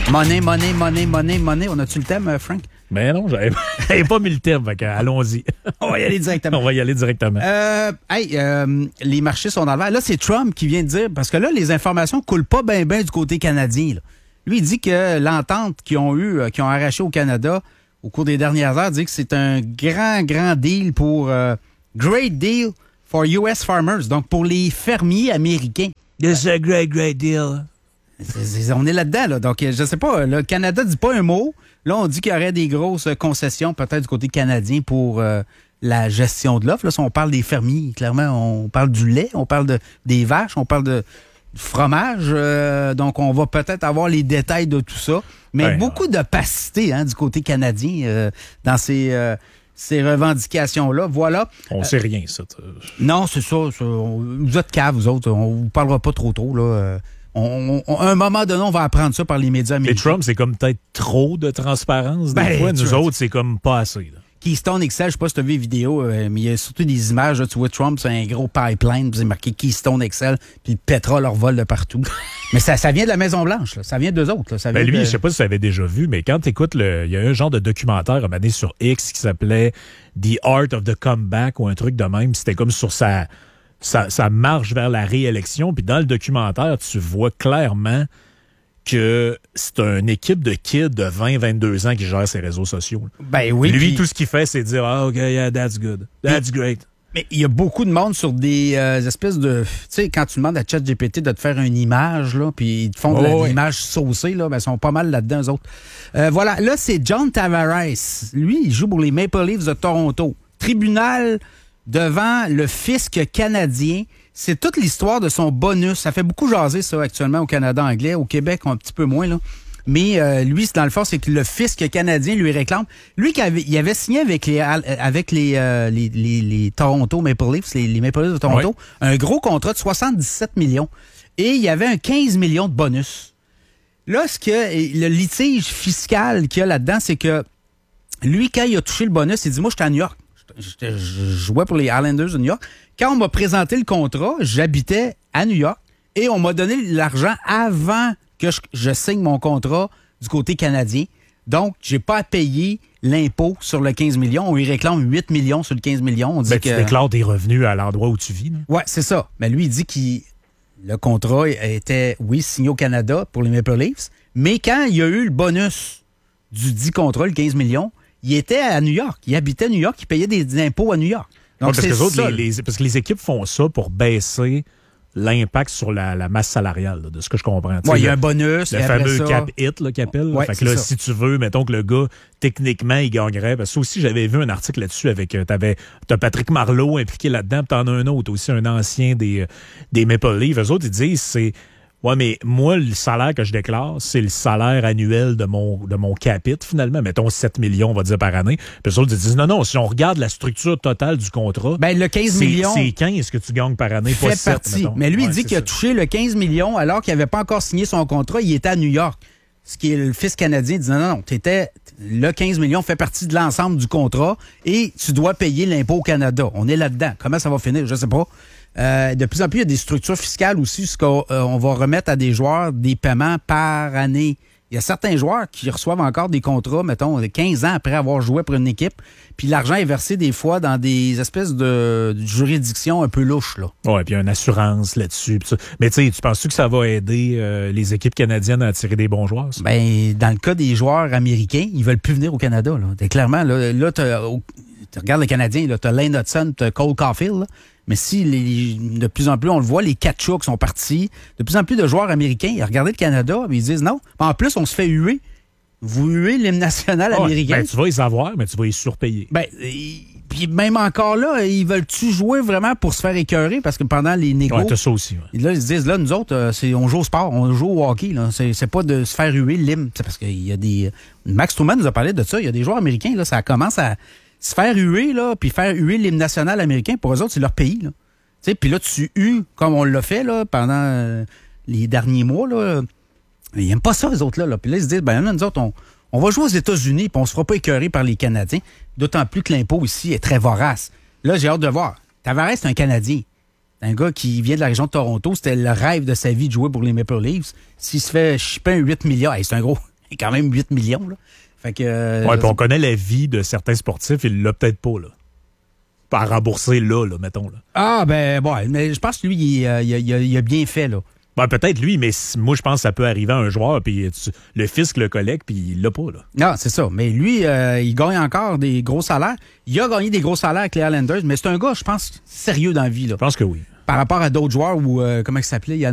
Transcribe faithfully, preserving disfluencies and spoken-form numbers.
Monnaie, monnaie, monnaie, monnaie, monnaie. On a-tu le thème, Frank? Ben non, j'avais, j'avais pas mis le thème. Fait que, allons-y. On va y aller directement. On va y aller directement. Euh, hey, euh, les marchés sont dans le vert. Là, c'est Trump qui vient de dire, parce que là, les informations coulent pas bien bien du côté canadien. Là. Lui, il dit que l'entente qu'ils ont eu, euh, qu'ils ont arraché au Canada au cours des dernières heures, dit que c'est un grand, grand deal pour... Euh, great deal for U S farmers, donc pour les fermiers américains. This is a great, great deal. C'est, c'est, on est là-dedans, là. Donc, je sais pas, le Canada dit pas un mot. Là, on dit qu'il y aurait des grosses concessions, peut-être du côté canadien, pour euh, la gestion de l'offre. Là, si on parle des fermiers, clairement, on parle du lait, on parle de, des vaches, on parle de du fromage. Euh, donc, on va peut-être avoir les détails de tout ça. Mais ouais, beaucoup ouais. d'opacité hein, du côté canadien euh, dans ces... Euh, ces revendications-là, voilà. On euh, sait rien, ça. Non, c'est ça. ça on, vous êtes caves, vous autres. On vous parlera pas trop tôt, là. On, on, à un moment donné, on va apprendre ça par les médias américains. Et Trump, c'est comme peut-être trop de transparence. Des ben, fois, nous Trump. autres, c'est comme pas assez. Là. Keystone X L, je sais pas si tu as vu les vidéos, euh, mais il y a surtout des images. Là, tu vois Trump, c'est un gros pipeline, puis c'est marqué Keystone X L, puis le pétrole leur vole de partout. Mais ça, ça vient de la Maison-Blanche, là. Ça vient d'eux autres. Là. Ça vient ben lui, de... je sais pas si tu avais déjà vu, mais quand tu écoutes, le, il y a un genre de documentaire à un moment donné sur X qui s'appelait The Art of the Comeback ou un truc de même. C'était comme sur sa, sa, sa marche vers la réélection. Puis dans le documentaire, tu vois clairement que c'est une équipe de kids de vingt à vingt-deux ans qui gère ses réseaux sociaux. Ben oui. Lui, puis... tout ce qu'il fait, c'est dire « Ah, OK, yeah, that's good. That's great. » Mais il y a beaucoup de monde sur des euh, espèces de... Tu sais, quand tu demandes à ChatGPT de te faire une image, là, puis ils te font de la, oh, ouais. l'image saucée, là, ben, ils sont pas mal là-dedans, eux autres. Euh, voilà, là, c'est John Tavares. Lui, il joue pour les Maple Leafs de Toronto. Tribunal devant le fisc canadien. C'est toute l'histoire de son bonus. Ça fait beaucoup jaser, ça, actuellement, au Canada anglais. Au Québec, un petit peu moins, là. Mais euh, lui, c'est dans le fond, c'est que le fisc canadien lui réclame. Lui, qui avait, il avait signé avec les avec les, euh, les, les, les Toronto Maple Leafs, les, les Maple Leafs de Toronto, oui. un gros contrat de soixante-dix-sept millions. Et il y avait un quinze millions de bonus. Là, ce que le litige fiscal qu'il y a là-dedans, c'est que lui, quand il a touché le bonus, il dit, moi, j'étais à New York. Je, je jouais pour les Islanders de New York. Quand on m'a présenté le contrat, j'habitais à New York et on m'a donné l'argent avant que je, je signe mon contrat du côté canadien. Donc, j'ai pas à payer l'impôt sur le quinze millions. On lui réclame huit millions sur le quinze millions. On dit ben, que... tu déclares tes revenus à l'endroit où tu vis. Là. Ouais, c'est ça. Mais lui, il dit que le contrat était, oui, signé au Canada pour les Maple Leafs, mais quand il y a eu le bonus du dit contrat, le quinze millions, il était à New York. Il habitait à New York. Il payait des, des impôts à New York. Donc, ouais, parce, c'est que les autres, ça. Les, les, parce que les équipes font ça pour baisser l'impact sur la, la masse salariale, là, de ce que je comprends. Oui, il y a un bonus. Le fameux ça... cap hit là, qu'il appelle. Ouais, fait que là, ça. Si tu veux, mettons que le gars, techniquement, il gagnerait. Parce que ça aussi, j'avais vu un article là-dessus avec. Euh, t'avais, t'as Patrick Marleau impliqué là-dedans, puis t'en as un autre aussi, un ancien des, euh, des Maple Leafs. Eux autres, ils disent c'est. Ouais, mais moi, le salaire que je déclare, c'est le salaire annuel de mon, de mon capit, finalement. Mettons sept millions, on va dire, par année. Puis eux autres, ils disent, non, non, si on regarde la structure totale du contrat, ben, le quinze c'est, millions c'est quinze que tu gagnes par année, pas sept, partie. mettons. Mais lui, il ouais, dit qu'il ça. a touché le quinze millions alors qu'il n'avait pas encore signé son contrat. Il était à New York. Ce qui est le fisc canadien, il dit, non, non, non, t'étais, le quinze millions fait partie de l'ensemble du contrat et tu dois payer l'impôt au Canada. On est là-dedans. Comment ça va finir? Je sais pas. Euh, de plus en plus, il y a des structures fiscales aussi, ce qu'on euh, on va remettre à des joueurs des paiements par année. Il y a certains joueurs qui reçoivent encore des contrats, mettons, quinze ans après avoir joué pour une équipe, puis l'argent est versé des fois dans des espèces de, de juridictions un peu louches, là. Ouais, puis il y a une assurance là-dessus. Mais tu sais, tu penses-tu que ça va aider euh, les équipes canadiennes à attirer des bons joueurs? Ça? Ben, dans le cas des joueurs américains, ils veulent plus venir au Canada, là. T'es clairement, là, là tu regardes le Canadien, là, t'as Lane Hudson, t'as Cole Caulfield, là. Mais si les, de plus en plus, on le voit, les Tkachuk sont partis, de plus en plus de joueurs américains, ils regardent le Canada, mais ils disent non. En plus, on se fait huer. Vous huez l'hymne national oh, américain. Ben, tu vas les avoir, mais tu vas les surpayer. Ben, puis même encore là, ils veulent-tu jouer vraiment pour se faire écœurer? Parce que pendant les négos... Ouais, t'as ça aussi. Ouais. Là, ils se disent, là, nous autres, c'est, on joue au sport, on joue au hockey. Là. C'est, c'est pas de se faire huer l'hymne. C'est parce qu'il y a des... Max Truman nous a parlé de ça. Il y a des joueurs américains, là, ça commence à se faire huer, là, puis faire huer l'hymne national américain. Pour eux autres, c'est leur pays, là. Puis là, tu hues, comme on l'a fait là, pendant euh, les derniers mois. Là, ils n'aiment pas ça, les autres. Là, puis là, ils se disent, ben là, nous autres, on, on va jouer aux États-Unis, puis on ne se fera pas écœurer par les Canadiens. D'autant plus que l'impôt ici est très vorace. Là, j'ai hâte de voir. Tavares, c'est un Canadien. C'est un gars qui vient de la région de Toronto. C'était le rêve de sa vie de jouer pour les Maple Leafs. S'il se fait chipper un huit milliards, hey, c'est un gros, est quand même huit millions. Là. Fait que, euh, ouais, puis on connaît la vie de certains sportifs, il l'a peut-être pas, là. Pas à rembourser là, là, mettons. Là. Ah, ben, bon, mais je pense que lui, il, euh, il, il, il a bien fait, là. Ben, peut-être lui, mais moi, je pense que ça peut arriver à un joueur, puis tu, le fisc le collecte, puis il l'a pas, là. Non, c'est ça. Mais lui, euh, il gagne encore des gros salaires. Il a gagné des gros salaires avec les Islanders, mais c'est un gars, je pense, sérieux dans la vie, là. Je pense que oui. Par rapport à d'autres joueurs où, euh, comment il s'appelait? Il y a